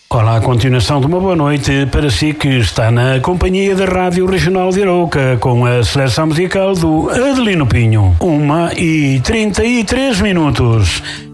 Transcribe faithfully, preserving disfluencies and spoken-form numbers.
Olá, a continuação de uma boa noite para si que está na companhia da Rádio Regional de Arouca com a seleção musical do Adelino Pinho. Uma e trinta e três minutos.